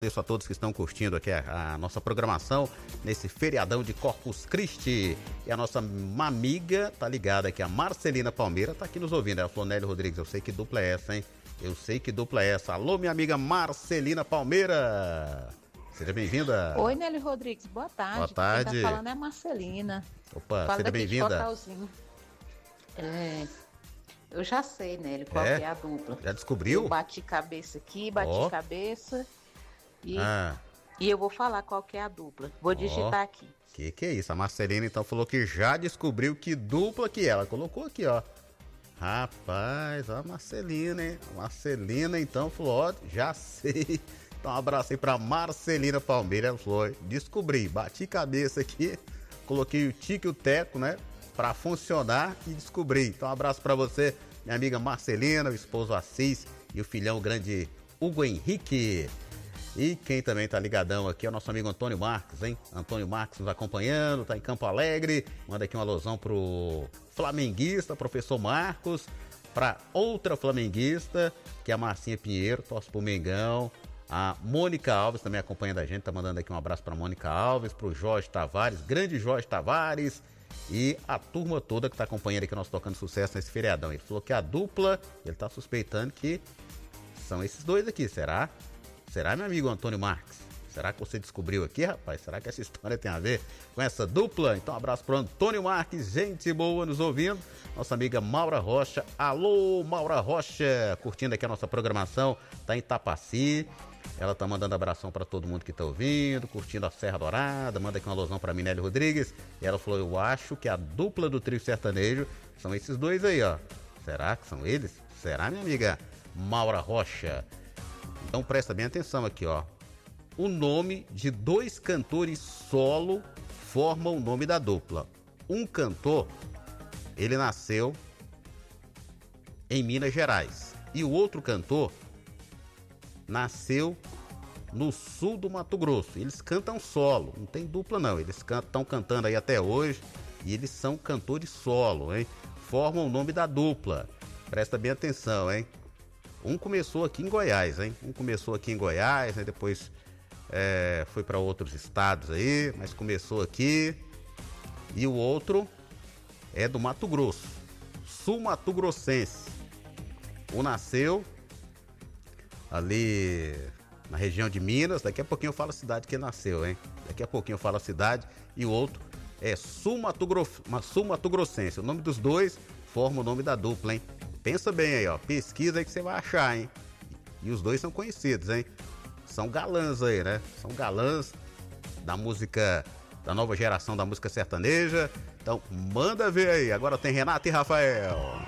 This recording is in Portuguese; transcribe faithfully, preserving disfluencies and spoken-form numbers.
Agradeço a todos que estão curtindo aqui a, a nossa programação nesse feriadão de Corpus Christi. E a nossa amiga tá ligada aqui, a Marcelina Palmeira, tá aqui nos ouvindo. Ela falou, Nélio Rodrigues, eu sei que dupla é essa, hein? Eu sei que dupla é essa. Alô, minha amiga Marcelina Palmeira. Seja bem-vinda. Oi, Nélio Rodrigues, boa tarde. Boa tarde. Quem tá falando é a Marcelina. Opa, Fala seja bem-vinda. É, eu já sei, Nélio, qual É? que é a dupla. Já descobriu? Eu bati cabeça aqui, bati Ó. cabeça e, Ah, e eu vou falar qual que é a dupla. Vou digitar aqui. que que é isso? A Marcelina então falou que já descobriu que dupla que é. Ela colocou aqui, ó. Rapaz, ó a Marcelina, hein? A Marcelina então falou, ó, já sei. Então um abraço aí pra Marcelina Palmeira. Ela falou, descobri, bati cabeça aqui, coloquei o tique e o teco, né? Pra funcionar e descobri. Então um abraço pra você, minha amiga Marcelina, o esposo Assis e o filhão grande Hugo Henrique. E quem também tá ligadão aqui é o nosso amigo Antônio Marques, hein? Antônio Marques nos acompanhando, tá em Campo Alegre. Manda aqui uma alusão pro flamenguista, professor Marcos. Pra outra flamenguista, que é a Marcinha Pinheiro, torce pro Mengão. A Mônica Alves também acompanhando a gente, tá mandando aqui um abraço pra Mônica Alves, pro Jorge Tavares, grande Jorge Tavares. E a turma toda que tá acompanhando aqui o nosso Tocando Sucesso nesse feriadão. Ele falou que a dupla, ele tá suspeitando que são esses dois aqui, será? Será, meu amigo Antônio Marques? Será que você descobriu aqui, rapaz? Será que essa história tem a ver com essa dupla? Então, um abraço pro Antônio Marques, gente boa nos ouvindo. Nossa amiga Maura Rocha. Alô, Maura Rocha, curtindo aqui a nossa programação, tá em Tapaci. Ela tá mandando abração pra todo mundo que tá ouvindo, curtindo a Serra Dourada. Manda aqui uma alusão pra Minélio Rodrigues. E ela falou, eu acho que a dupla do trio sertanejo são esses dois aí, ó. Será que são eles? Será, minha amiga Maura Rocha? Então presta bem atenção aqui, ó. O nome de dois cantores solo formam o nome da dupla. Um cantor, ele nasceu em Minas Gerais. E o outro cantor nasceu no sul do Mato Grosso. Eles cantam solo, não tem dupla não. Eles estão cantando aí até hoje e eles são cantores solo, hein? Formam o nome da dupla. Presta bem atenção, hein? Um começou aqui em Goiás, hein? Um começou aqui em Goiás, né? Depois é, foi para outros estados aí, mas começou aqui. E o outro é do Mato Grosso, sul Mato Grossense. Um nasceu ali na região de Minas. Daqui a pouquinho eu falo a cidade que ele nasceu, hein? Daqui a pouquinho eu falo a cidade. E o outro é sul Mato, Gro... sul Mato Grossense. O nome dos dois forma o nome da dupla, hein? Pensa bem aí, ó. Pesquisa aí que você vai achar, hein? E os dois são conhecidos, hein? São galãs aí, né? São galãs da música, da nova geração da música sertaneja. Então, manda ver aí. Agora tem Renato e Rafael.